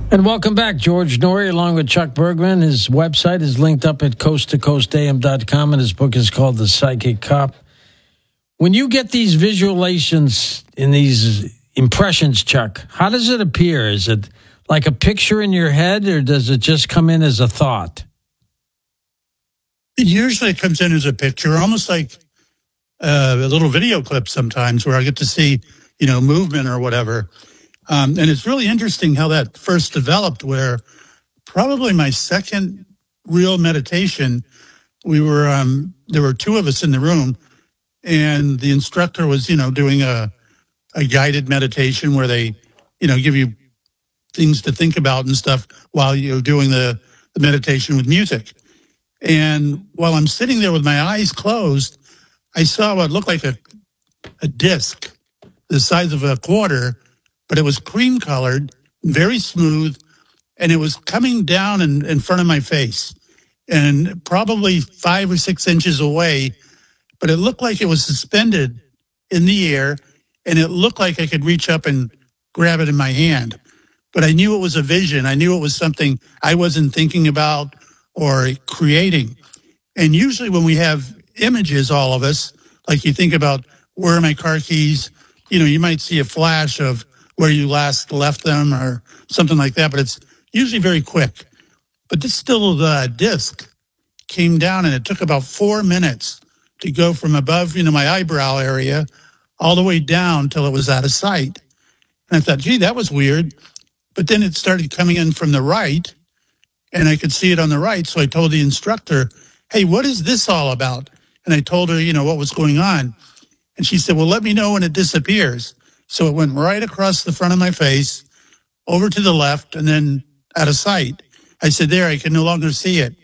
And welcome back. George Noory along with Chuck Bergman. His website is linked up at coasttocoastam.com, and his book is called The Psychic Cop. When you get these visualizations in these impressions, Chuck, how does it appear? Is it like a picture in your head, or does it just come in as a thought? It usually comes in as a picture, almost like a little video clip sometimes where I get to see, movement or whatever. And it's really interesting how that first developed, where probably my second real meditation, there were two of us in the room, and the instructor was, doing a guided meditation where they, give you things to think about and stuff while you're doing the meditation with music. And while I'm sitting there with my eyes closed, I saw what looked like a disc the size of a quarter, but it was cream colored, very smooth, and it was coming down in front of my face and probably 5 or 6 inches away, but it looked like it was suspended in the air, and it looked like I could reach up and grab it in my hand. But I knew it was a vision. I knew it was something I wasn't thinking about or creating. And usually when we have images, all of us, like you think about, where are my car keys? You might see a flash of where you last left them or something like that, but it's usually very quick. But this still disc came down, and it took about 4 minutes to go from above, my eyebrow area all the way down till it was out of sight. And I thought, gee, that was weird. But then it started coming in from the right, and I could see it on the right. So I told the instructor, hey, what is this all about? And I told her, what was going on. And she said, well, let me know when it disappears. So it went right across the front of my face, over to the left, and then out of sight. I said, there, I can no longer see it.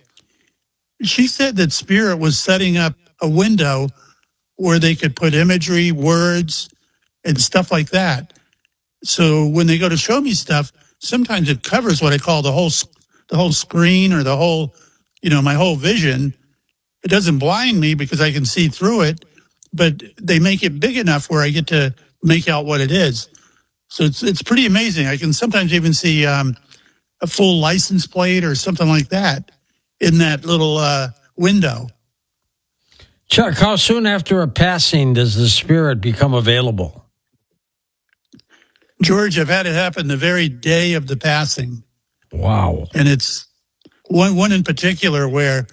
She said that Spirit was setting up a window where they could put imagery, words, and stuff like that. So when they go to show me stuff, sometimes it covers what I call the whole screen or the whole, my whole vision. It doesn't blind me because I can see through it, but they make it big enough where I get to make out what it is. So it's pretty amazing. I can sometimes even see a full license plate or something like that in that little window. Chuck, how soon after a passing does the spirit become available? George, I've had it happen the very day of the passing. Wow. And it's one in particular where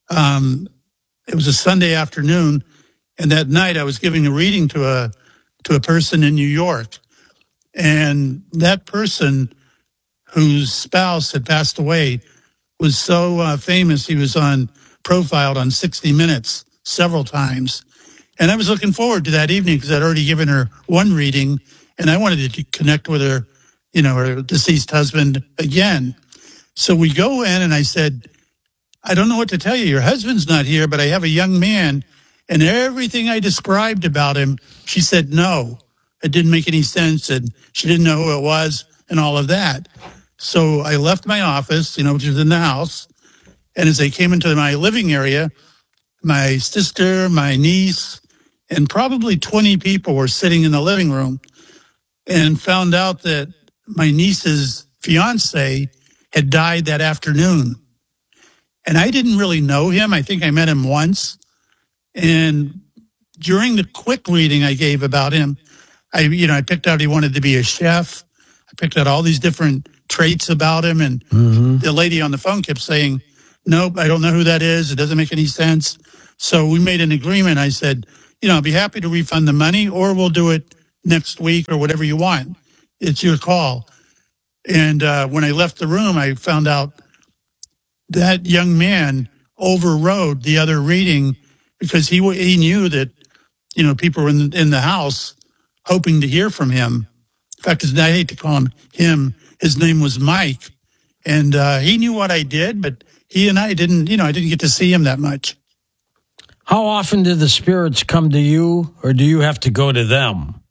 it was a Sunday afternoon, and that night I was giving a reading to a person in New York. And that person whose spouse had passed away was so famous, he was profiled on 60 Minutes several times. And I was looking forward to that evening because I'd already given her one reading, and I wanted to connect with her, her deceased husband again. So we go in, and I said, I don't know what to tell you. Your husband's not here, but I have a young man, and everything I described about him, she said no. It didn't make any sense, and she didn't know who it was and all of that. So I left my office, which was in the house, and as I came into my living area, my sister, my niece, and probably 20 people were sitting in the living room, and found out that my niece's fiance had died that afternoon. And I didn't really know him. I think I met him once. And during the quick reading I gave about him, I picked out he wanted to be a chef. I picked out all these different traits about him. And the lady on the phone kept saying, nope, I don't know who that is. It doesn't make any sense. So we made an agreement. I said, I'll be happy to refund the money, or we'll do it next week or whatever you want. It's your call. And when I left the room, I found out that young man overrode the other reading because he knew that, people were in the house hoping to hear from him. In fact, I hate to call him, his name was Mike. And he knew what I did, but he and I didn't, I didn't get to see him that much. How often do the spirits come to you, or do you have to go to them?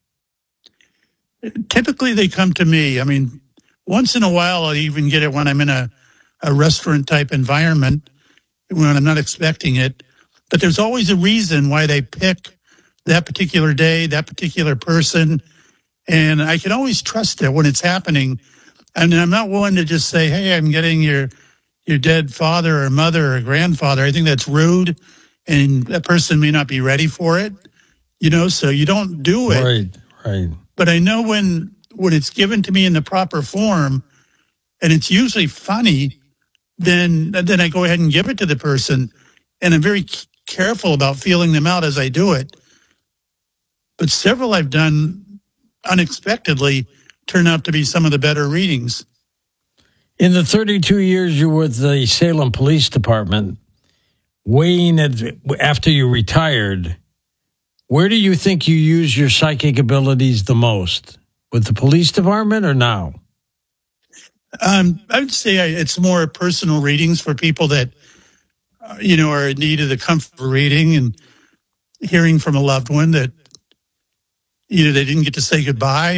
Typically, they come to me. I mean, once in a while, I'll even get it when I'm in a restaurant-type environment, when I'm not expecting it. But there's always a reason why they pick that particular day, that particular person. And I can always trust it when it's happening. And I'm not one to just say, hey, I'm getting your dead father or mother or grandfather. I think that's rude, and that person may not be ready for it, so you don't do it. Right. But I know when it's given to me in the proper form, and it's usually funny, then I go ahead and give it to the person. And I'm very careful about feeling them out as I do it. But several I've done unexpectedly turn out to be some of the better readings. In the 32 years you were with the Salem Police Department, weighing it after you retired, where do you think you use your psychic abilities the most? With the police department or now? I would say it's more personal readings for people that, are in need of the comfort of reading and hearing from a loved one that either they didn't get to say goodbye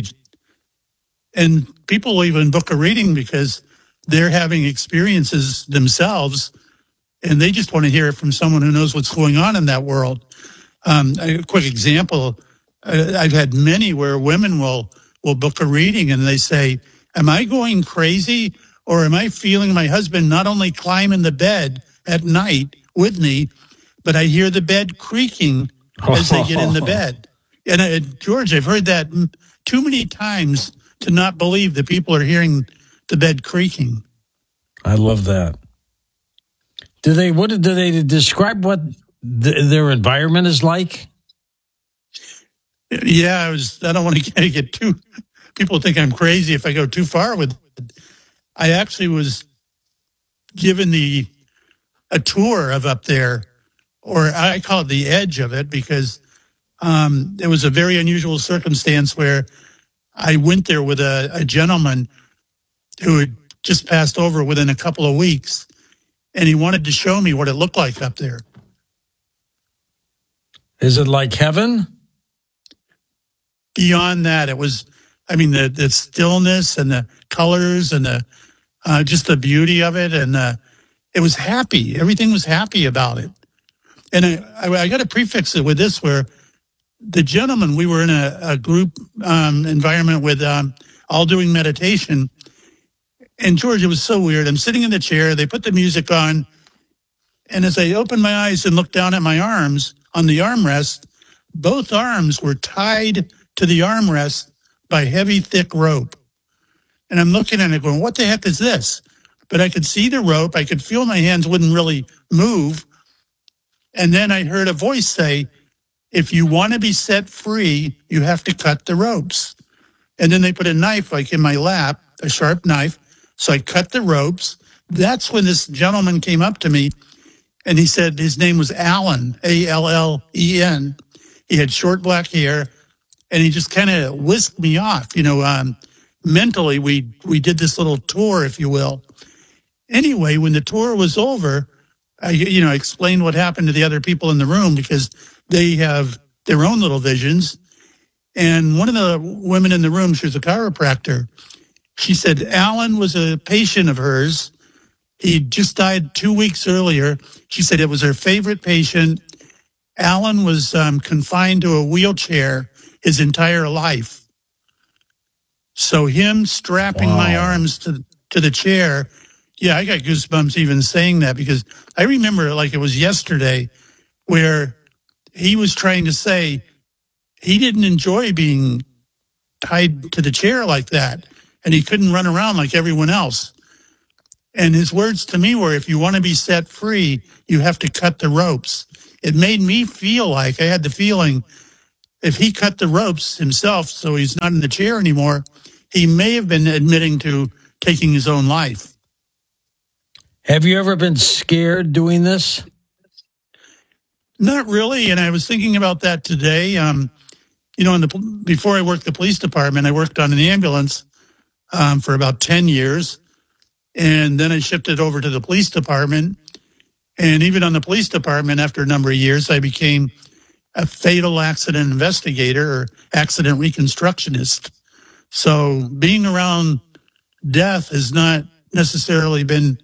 and people will even book a reading because they're having experiences themselves and they just want to hear it from someone who knows what's going on in that world. A quick example, I've had many where women will book a reading and they say, am I going crazy or am I feeling my husband not only climb in the bed at night with me, but I hear the bed creaking as they get in the bed. And George, I've heard that too many times to not believe that people are hearing the bed creaking. I love that. Do they describe what their environment is like? Yeah, I don't want to get too. People think I'm crazy if I go too far with it. I actually was given a tour of up there, or I call it the edge of it, because it was a very unusual circumstance where I went there with a gentleman who had just passed over within a couple of weeks, and he wanted to show me what it looked like up there. Is it like heaven? Beyond that, it was, the stillness and the colors and the just the beauty of it, and it was happy. Everything was happy about it. And I got to prefix it with this, where the gentleman, we were in a group environment with all doing meditation. And George, it was so weird. I'm sitting in the chair. They put the music on. And as I opened my eyes and looked down at my arms on the armrest, both arms were tied to the armrest by heavy, thick rope. And I'm looking at it going, what the heck is this? But I could see the rope. I could feel my hands wouldn't really move. And then I heard a voice say, if you want to be set free, you have to cut the ropes. And then they put a knife like in my lap, a sharp knife. So I cut the ropes. That's when this gentleman came up to me and he said his name was Allen, Allen. He had short black hair and he just kind of whisked me off. Mentally, we did this little tour, if you will. Anyway, when the tour was over, I explained what happened to the other people in the room because they have their own little visions. And one of the women in the room, she was a chiropractor. She said Alan was a patient of hers. He just died 2 weeks earlier. She said it was her favorite patient. Alan was confined to a wheelchair his entire life. So him strapping my arms to the chair, yeah, I got goosebumps even saying that because I remember it like it was yesterday where he was trying to say he didn't enjoy being tied to the chair like that and he couldn't run around like everyone else. And his words to me were, if you want to be set free, you have to cut the ropes. It made me feel like I had the feeling if he cut the ropes himself so he's not in the chair anymore, he may have been admitting to taking his own life. Have you ever been scared doing this? Not really. And I was thinking about that today. Before I worked the police department, I worked on an ambulance for about 10 years. And then I shifted over to the police department. And even on the police department, after a number of years, I became a fatal accident investigator or accident reconstructionist. So being around death has not necessarily been,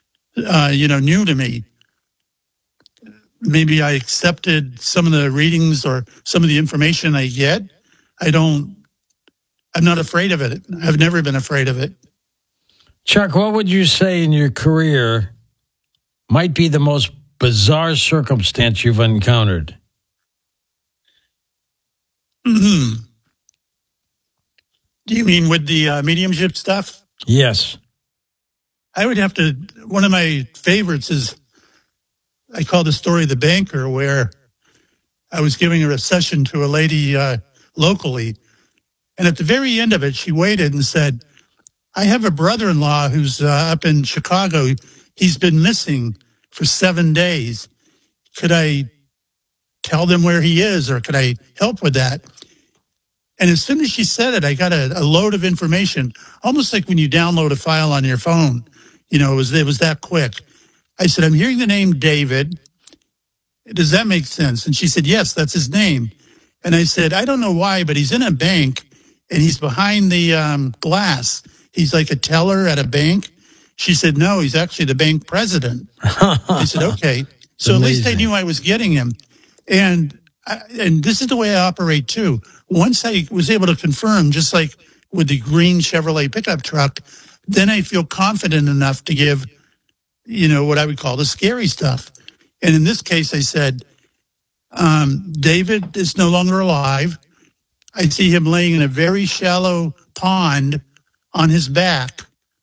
new to me. Maybe I accepted some of the readings or some of the information I get. I'm not afraid of it. I've never been afraid of it. Chuck, what would you say in your career might be the most bizarre circumstance you've encountered? Do you mean with the mediumship stuff? Yes. I would have to, one of my favorites is, I call the story The Banker, where I was giving a session to a lady locally. And at the very end of it, she waited and said, I have a brother-in-law who's up in Chicago. He's been missing for 7 days. Could I tell them where he is, or could I help with that? And as soon as she said it, I got a load of information, almost like when you download a file on your phone. You know, it was that quick. I said, I'm hearing the name David. Does that make sense? And she said, yes, that's his name. And I said, I don't know why, but he's in a bank and he's behind the glass. He's like a teller at a bank. She said, no, he's actually the bank president. I said, okay. So at least I knew I was getting him. And this is the way I operate too. Once I was able to confirm, just like with the green Chevrolet pickup truck, then I feel confident enough to give, you know, what I would call the scary stuff. And in this case, I said, David is no longer alive. I see him laying in a very shallow pond on his back.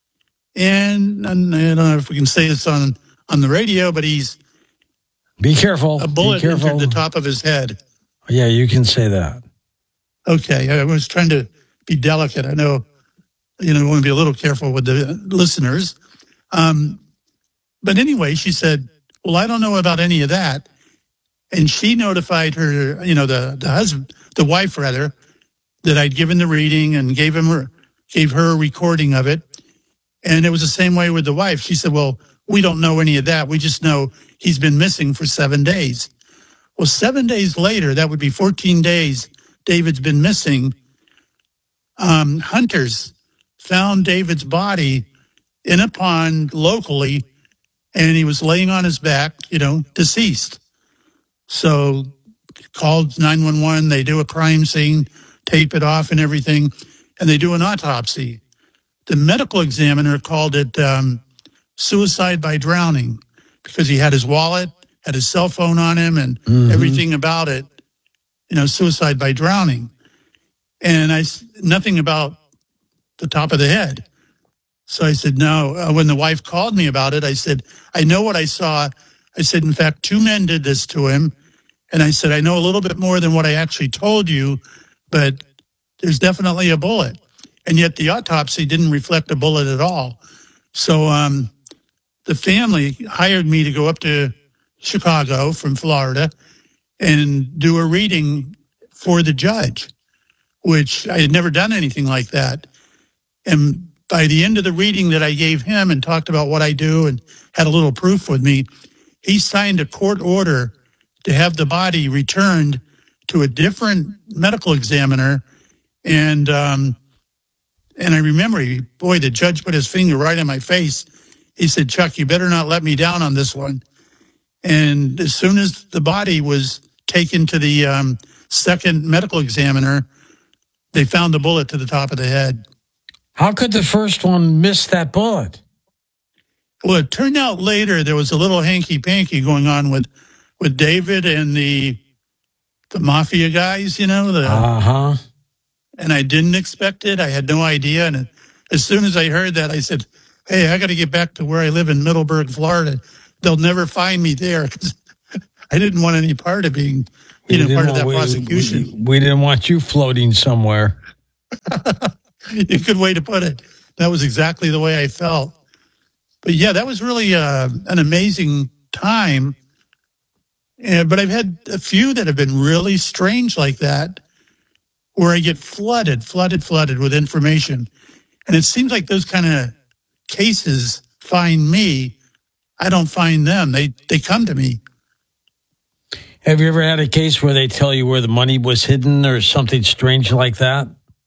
And I don't know if we can say this on the radio, but he's... Be careful. A bullet entered the top of his head. Yeah, you can say that. Okay, I was trying to be delicate. I know, you know, I want to be a little careful with the listeners. But anyway, she said, well, I don't know about any of that. And she notified her, you know, the wife rather, that I'd given the reading and gave her a recording of it. And it was the same way with the wife. She said, well, we don't know any of that. We just know he's been missing for 7 days. Well, 7 days later, that would be 14 days, David's been missing. Hunters found David's body in a pond locally, and he was laying on his back, you know, deceased. So called 911, they do a crime scene, tape it off and everything, and they do an autopsy. The medical examiner called it suicide by drowning because he had his wallet, had his cell phone on him, and everything about it, you know, suicide by drowning. And nothing about the top of the head. So I said, no. When the wife called me about it, I said, I know what I saw. I said, in fact, 2 men did this to him. And I said, I know a little bit more than what I actually told you, but there's definitely a bullet. And yet the autopsy didn't reflect a bullet at all. So the family hired me to go up to Chicago from Florida and do a reading for the judge, which I had never done anything like that. And by the end of the reading that I gave him and talked about what I do and had a little proof with me, he signed a court order to have the body returned to a different medical examiner. And I remember, the judge put his finger right in my face. He said, Chuck, you better not let me down on this one. And as soon as the body was taken to the second medical examiner, they found the bullet to the top of the head. How could the first one miss that bullet? Well, it turned out later there was a little hanky-panky going on with David and the mafia guys, you know. And I didn't expect it. I had no idea. And as soon as I heard that, I said, hey, I got to get back to where I live in Middleburg, Florida. They'll never find me there because I didn't want any part of being, part of that prosecution. We didn't want you floating somewhere. A good way to put it. That was exactly the way I felt. But yeah, that was really an amazing time. But I've had a few that have been really strange like that, where I get flooded with information. And it seems like those kind of cases find me. I don't find them. They come to me. Have you ever had a case where they tell you where the money was hidden or something strange like that?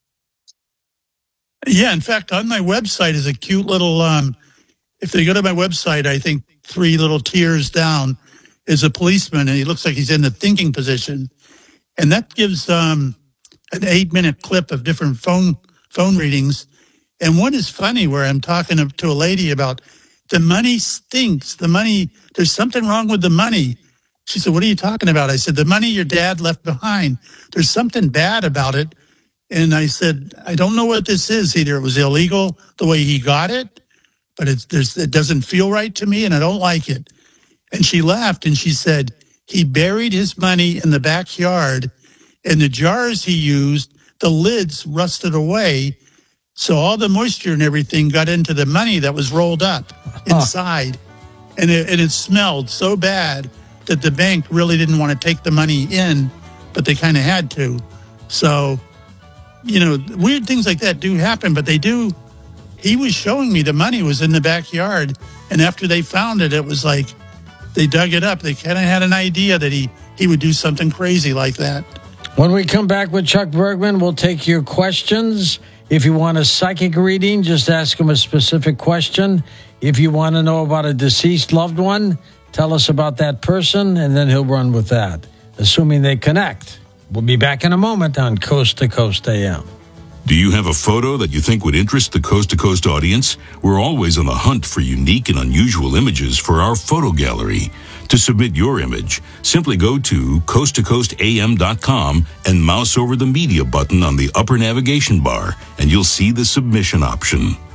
Yeah, in fact, on my website is a cute little, if they go to my website, I think 3 little tiers down is a policeman, and he looks like he's in the thinking position. And that gives an 8-minute clip of different phone readings. And one is funny where I'm talking to a lady about the money stinks. The money, there's something wrong with the money. She said, what are you talking about? I said, the money your dad left behind. There's something bad about it. And I said, I don't know what this is. Either it was illegal the way he got it, but it doesn't feel right to me and I don't like it. And she laughed and she said, he buried his money in the backyard and the jars he used, the lids rusted away. So all the moisture and everything got into the money that was rolled up inside. And it smelled so bad that the bank really didn't want to take the money in, but they kind of had to. So, weird things like that do happen, but they do. He was showing me the money was in the backyard. And after they found it, it was like they dug it up. They kind of had an idea that he would do something crazy like that. When we come back with Chuck Bergman, we'll take your questions. If you want a psychic reading, just ask him a specific question. If you want to know about a deceased loved one, tell us about that person, and then he'll run with that, assuming they connect. We'll be back in a moment on Coast to Coast AM. Do you have a photo that you think would interest the Coast to Coast audience? We're always on the hunt for unique and unusual images for our photo gallery. To submit your image, simply go to coasttocoastam.com and mouse over the media button on the upper navigation bar, and you'll see the submission option.